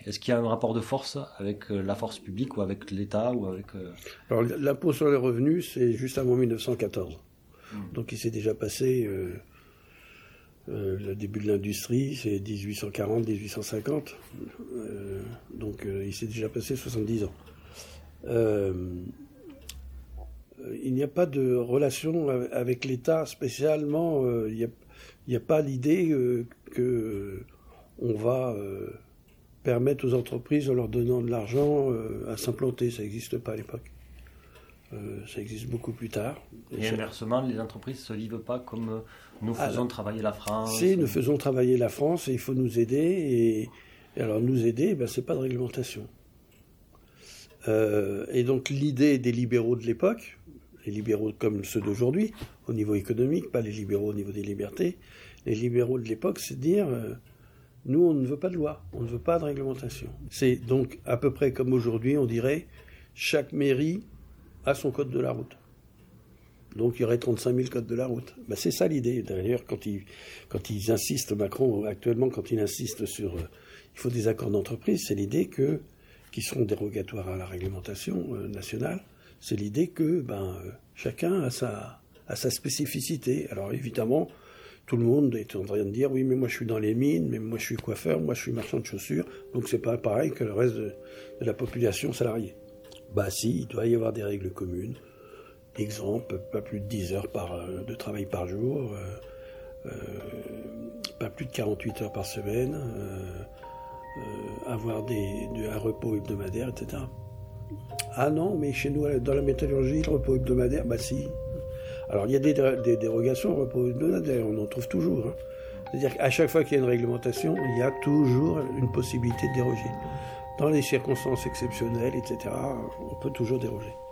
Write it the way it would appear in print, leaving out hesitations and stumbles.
Est-ce qu'il y a un rapport de force avec la force publique ou avec l'État ou avec... Alors l'impôt sur les revenus, c'est juste avant 1914. Donc il s'est déjà passé... le début de l'industrie, c'est 1840-1850. Donc il s'est déjà passé 70 ans. Il n'y a pas de relation avec l'État spécialement. Il n'y a pas l'idée qu'on va permettre aux entreprises, en leur donnant de l'argent, à s'implanter. Ça n'existe pas à l'époque. Ça existe beaucoup plus tard. Et inversement, les entreprises ne se vivent pas comme nous faisons travailler la France. Nous faisons travailler la France et il faut nous aider. Et alors nous aider, c'est pas de réglementation. Et donc l'idée des libéraux de l'époque, les libéraux comme ceux d'aujourd'hui, au niveau économique, pas les libéraux au niveau des libertés, les libéraux de l'époque, c'est de dire nous on ne veut pas de loi, on ne veut pas de réglementation. C'est donc à peu près comme aujourd'hui, on dirait chaque mairie a son code de la route. Donc il y aurait 35 000 codes de la route. C'est ça l'idée. D'ailleurs, quand ils insistent, Macron actuellement, quand il insiste sur il faut des accords d'entreprise, c'est l'idée qui seront dérogatoires à la réglementation nationale. C'est l'idée que chacun a sa spécificité. Alors évidemment, tout le monde est en train de dire oui, mais moi je suis dans les mines, mais moi je suis coiffeur, moi je suis marchand de chaussures, donc c'est pas pareil que le reste de la population salariée. Si, il doit y avoir des règles communes. Exemple, pas plus de 10 heures de travail par jour, pas plus de 48 heures par semaine, avoir un repos hebdomadaire, etc. Ah non, mais chez nous, dans la métallurgie, le repos hebdomadaire, si. Alors, il y a des dérogations au repos hebdomadaire, on en trouve toujours. C'est-à-dire qu'à chaque fois qu'il y a une réglementation, il y a toujours une possibilité de déroger. Dans les circonstances exceptionnelles, etc., on peut toujours déroger.